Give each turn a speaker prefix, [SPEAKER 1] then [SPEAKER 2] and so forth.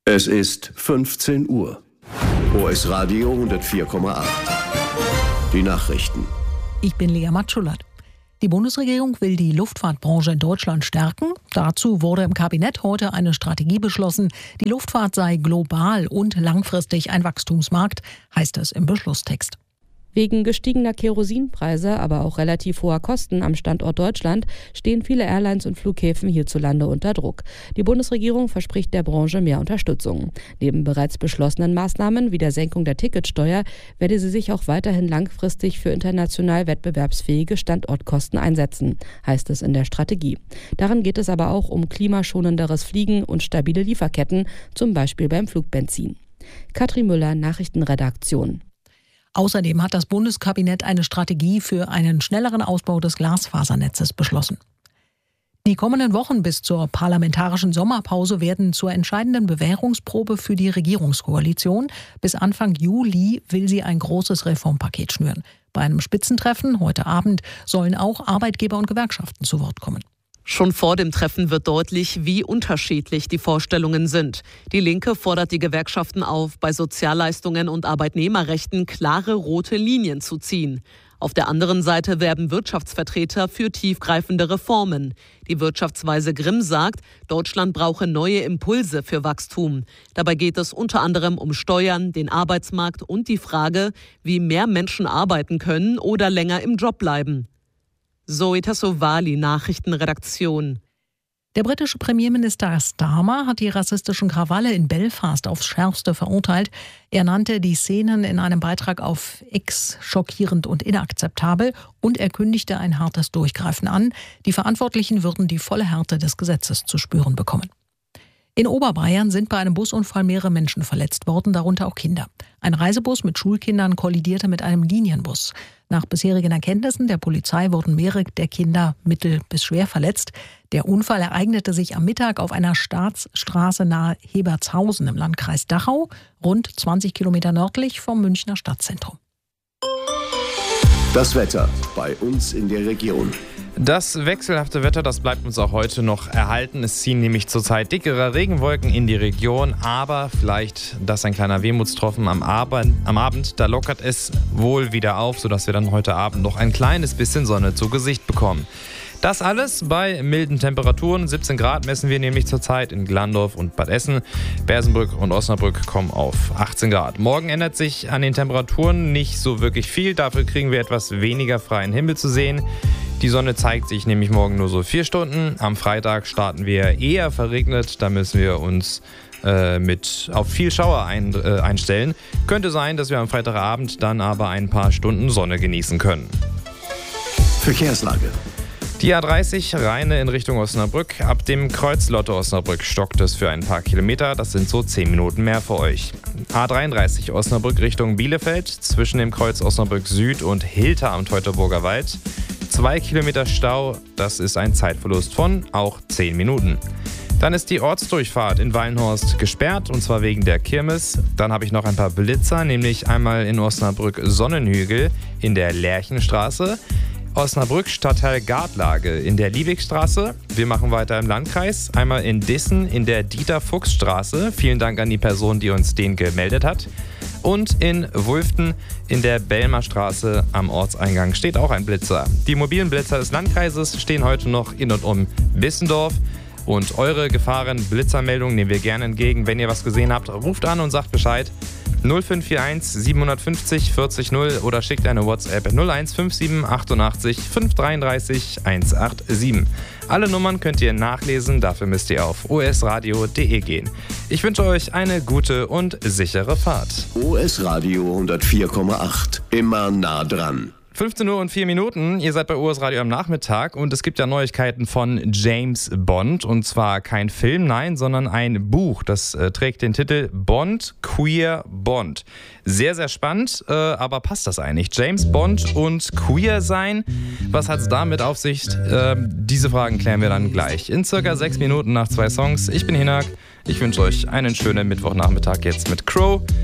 [SPEAKER 1] Es ist 15 Uhr. OS Radio 104,8. Die Nachrichten.
[SPEAKER 2] Ich bin Lea Matschulat. Die Bundesregierung will die Luftfahrtbranche in Deutschland stärken. Dazu wurde im Kabinett heute eine Strategie beschlossen. Die Luftfahrt sei global und langfristig ein Wachstumsmarkt, heißt es im Beschlusstext.
[SPEAKER 3] Wegen gestiegener Kerosinpreise, aber auch relativ hoher Kosten am Standort Deutschland stehen viele Airlines und Flughäfen hierzulande unter Druck. Die Bundesregierung verspricht der Branche mehr Unterstützung. Neben bereits beschlossenen Maßnahmen wie der Senkung der Ticketsteuer werde sie sich auch weiterhin langfristig für international wettbewerbsfähige Standortkosten einsetzen, heißt es in der Strategie. Darin geht es aber auch um klimaschonenderes Fliegen und stabile Lieferketten, zum Beispiel beim Flugbenzin. Katrin Müller, Nachrichtenredaktion.
[SPEAKER 2] Außerdem hat das Bundeskabinett eine Strategie für einen schnelleren Ausbau des Glasfasernetzes beschlossen. Die kommenden Wochen bis zur parlamentarischen Sommerpause werden zur entscheidenden Bewährungsprobe für die Regierungskoalition. Bis Anfang Juli will sie ein großes Reformpaket schnüren. Bei einem Spitzentreffen heute Abend sollen auch Arbeitgeber und Gewerkschaften zu Wort kommen.
[SPEAKER 4] Schon vor dem Treffen wird deutlich, wie unterschiedlich die Vorstellungen sind. Die Linke fordert die Gewerkschaften auf, bei Sozialleistungen und Arbeitnehmerrechten klare rote Linien zu ziehen. Auf der anderen Seite werben Wirtschaftsvertreter für tiefgreifende Reformen. Die Wirtschaftsweise Grimm sagt, Deutschland brauche neue Impulse für Wachstum. Dabei geht es unter anderem um Steuern, den Arbeitsmarkt und die Frage, wie mehr Menschen arbeiten können oder länger im Job bleiben. Zoe Tassovali, Nachrichtenredaktion.
[SPEAKER 2] Der britische Premierminister Starmer hat die rassistischen Krawalle in Belfast aufs Schärfste verurteilt. Er nannte die Szenen in einem Beitrag auf X schockierend und inakzeptabel und er kündigte ein hartes Durchgreifen an. Die Verantwortlichen würden die volle Härte des Gesetzes zu spüren bekommen. In Oberbayern sind bei einem Busunfall mehrere Menschen verletzt worden, darunter auch Kinder. Ein Reisebus mit Schulkindern kollidierte mit einem Linienbus. Nach bisherigen Erkenntnissen der Polizei wurden mehrere der Kinder mittel- bis schwer verletzt. Der Unfall ereignete sich am Mittag auf einer Staatsstraße nahe Hebertshausen im Landkreis Dachau, rund 20 Kilometer nördlich vom Münchner Stadtzentrum.
[SPEAKER 1] Das Wetter bei uns in der Region.
[SPEAKER 5] Das wechselhafte Wetter, das bleibt uns auch heute noch erhalten. Es ziehen nämlich zurzeit dickere Regenwolken in die Region, aber vielleicht das ein kleiner Wehmutstropfen am Abend. Da lockert es wohl wieder auf, sodass wir dann heute Abend noch ein kleines bisschen Sonne zu Gesicht bekommen. Das alles bei milden Temperaturen. 17 Grad messen wir nämlich zurzeit in Glandorf und Bad Essen. Bersenbrück und Osnabrück kommen auf 18 Grad. Morgen ändert sich an den Temperaturen nicht so wirklich viel. Dafür kriegen wir etwas weniger freien Himmel zu sehen. Die Sonne zeigt sich nämlich morgen nur so 4 Stunden. Am Freitag starten wir eher verregnet. Da müssen wir uns auf viel Schauer einstellen. Könnte sein, dass wir am Freitagabend dann aber ein paar Stunden Sonne genießen können.
[SPEAKER 1] Verkehrslage.
[SPEAKER 5] Die A30 Rheine in Richtung Osnabrück. Ab dem Kreuz Lotte Osnabrück stockt es für ein paar Kilometer. Das sind so 10 Minuten mehr für euch. A33 Osnabrück Richtung Bielefeld. Zwischen dem Kreuz Osnabrück Süd und Hilter am Teutoburger Wald. 2 Kilometer Stau. Das ist ein Zeitverlust von auch 10 Minuten. Dann ist die Ortsdurchfahrt in Wallenhorst gesperrt, und zwar wegen der Kirmes. Dann habe ich noch ein paar Blitzer, nämlich einmal in Osnabrück Sonnenhügel in der Lerchenstraße. Osnabrück Stadtteil Gartlage in der Liebigstraße. Wir machen weiter im Landkreis. Einmal in Dissen in der Dieter-Fuchs-Straße. Vielen Dank an die Person, die uns den gemeldet hat. Und in Wulften in der Belmer Straße am Ortseingang steht auch ein Blitzer. Die mobilen Blitzer des Landkreises stehen heute noch in und um Bissendorf. Und eure Gefahren-Blitzermeldungen nehmen wir gerne entgegen. Wenn ihr was gesehen habt, ruft an und sagt Bescheid. 0541 750 40 0 oder schickt eine WhatsApp 0157 88 533 187. Alle Nummern könnt ihr nachlesen, dafür müsst ihr auf osradio.de gehen. Ich wünsche euch eine gute und sichere Fahrt.
[SPEAKER 1] OS Radio 104,8. Immer nah dran.
[SPEAKER 5] 15 Uhr und 4 Minuten, ihr seid bei OS Radio am Nachmittag und es gibt ja Neuigkeiten von James Bond, und zwar kein Film, nein, sondern ein Buch, das trägt den Titel Bond, Queer Bond. Sehr, sehr spannend, aber passt das eigentlich? James Bond und Queer sein, was hat es damit auf sich? Diese Fragen klären wir dann gleich in circa 6 Minuten nach 2 Songs. Ich bin Hinak, ich wünsche euch einen schönen Mittwochnachmittag jetzt mit Crow.